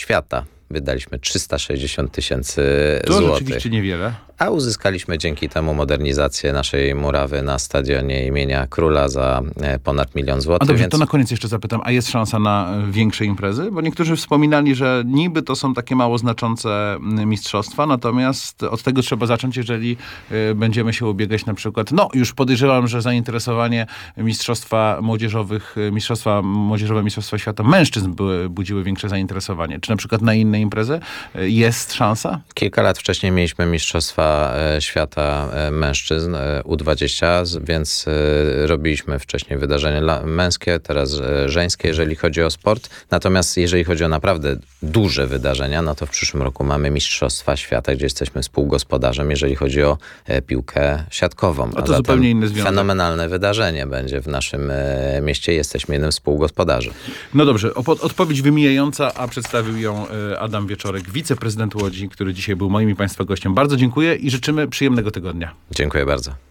Świata. Wydaliśmy 360 tysięcy To złotych. rzeczywiście niewiele. A uzyskaliśmy dzięki temu modernizację naszej murawy na stadionie imienia Króla za ponad 1 000 000 złotych. A dobrze, więc to na koniec jeszcze zapytam, a jest szansa na większe imprezy? Bo niektórzy wspominali, że niby to są takie mało znaczące mistrzostwa, natomiast od tego trzeba zacząć, jeżeli będziemy się ubiegać na przykład, już podejrzewam, że zainteresowanie Mistrzostwa Świata mężczyzn budziły większe zainteresowanie. Czy na przykład na inne imprezy jest szansa? Kilka lat wcześniej mieliśmy Mistrzostwa Świata Mężczyzn U20, więc robiliśmy wcześniej wydarzenia męskie, teraz żeńskie, jeżeli chodzi o sport. Natomiast jeżeli chodzi o naprawdę duże wydarzenia, no to w przyszłym roku mamy Mistrzostwa Świata, gdzie jesteśmy współgospodarzem, jeżeli chodzi o piłkę siatkową. A to zupełnie inny związek. Fenomenalne wydarzenie będzie w naszym mieście. Jesteśmy jednym z współgospodarzy. No dobrze, odpowiedź wymijająca, a przedstawił ją Adam Wieczorek, wiceprezydent Łodzi, który dzisiaj był moim i państwa gościem. Bardzo dziękuję i życzymy przyjemnego tygodnia. Dziękuję bardzo.